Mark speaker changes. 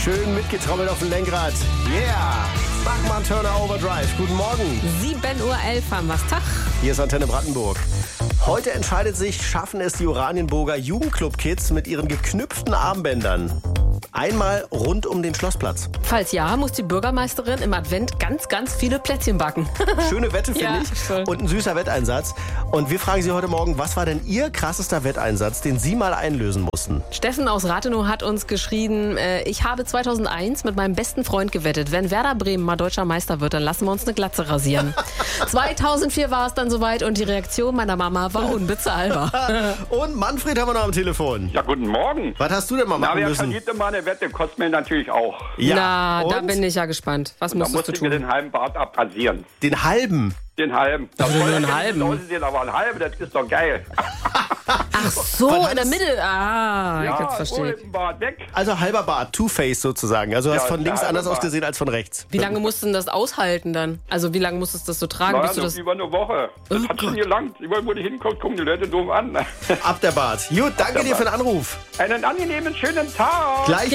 Speaker 1: Schön mitgetrommelt auf dem Lenkrad. Yeah! Bachmann Turner Overdrive. Guten Morgen.
Speaker 2: 7:11 Uhr haben wir's. Tag.
Speaker 1: Hier ist Antenne Brandenburg. Heute entscheidet sich, schaffen es die Oranienburger Jugendclub-Kids mit ihren geknüpften Armbändern einmal rund um den Schlossplatz.
Speaker 2: Falls ja, muss die Bürgermeisterin im Advent ganz, ganz viele Plätzchen backen.
Speaker 1: Schöne Wette, finde
Speaker 2: Ja,
Speaker 1: ich.
Speaker 2: voll.
Speaker 1: Und ein süßer Wetteinsatz. Und wir fragen Sie heute Morgen, was war denn Ihr krassester Wetteinsatz, den Sie mal einlösen mussten?
Speaker 2: Steffen aus Rathenow hat uns geschrieben, ich habe 2001 mit meinem besten Freund gewettet, wenn Werder Bremen mal deutscher Meister wird, dann lassen wir uns eine Glatze rasieren. 2004 war es dann soweit und die Reaktion meiner Mama war unbezahlbar.
Speaker 1: Und Manfred haben wir noch am Telefon.
Speaker 3: Ja, guten Morgen.
Speaker 1: Was hast du denn mal
Speaker 3: Na,
Speaker 1: machen
Speaker 3: wer
Speaker 1: müssen?
Speaker 3: verliert denn mal eine Wette? Kostet mir natürlich auch.
Speaker 2: Na, da
Speaker 1: und?
Speaker 2: bin ich ja gespannt. Was
Speaker 3: Da
Speaker 2: musstest
Speaker 3: musste
Speaker 2: du
Speaker 3: ich mir
Speaker 2: tun?
Speaker 3: den halben Bart abrasieren.
Speaker 1: Den halben.
Speaker 3: Den halben.
Speaker 2: Aber
Speaker 3: soll
Speaker 2: nur
Speaker 3: ja
Speaker 2: einen
Speaker 3: nicht
Speaker 2: halben?
Speaker 3: aussehen, aber ein halben, das ist doch geil.
Speaker 2: Ach so,
Speaker 1: Was
Speaker 2: in der
Speaker 1: heißt-
Speaker 2: Mitte. Ah, ich
Speaker 3: Ja,
Speaker 2: jetzt verstehe.
Speaker 3: Bart weg.
Speaker 1: Also halber Bart, Two-Face sozusagen. Also du hast
Speaker 3: Ja,
Speaker 1: von
Speaker 3: der
Speaker 1: links
Speaker 3: halbe
Speaker 1: anders
Speaker 3: Bart.
Speaker 1: ausgesehen als von rechts.
Speaker 2: Wie lange musst du denn das aushalten dann? Also wie lange musstest du das so tragen?
Speaker 3: Naja,
Speaker 2: bis du
Speaker 3: so
Speaker 2: das
Speaker 3: über eine Woche. Das
Speaker 2: Oh
Speaker 3: hat schon
Speaker 2: Gott.
Speaker 3: gelangt. Überall, wo du hinkommst, gucken die Leute doof an.
Speaker 1: Ab der Bart. Gut, danke
Speaker 3: der
Speaker 1: dir für den
Speaker 3: Bart.
Speaker 1: Anruf.
Speaker 3: Einen angenehmen, schönen Tag.
Speaker 1: Gleich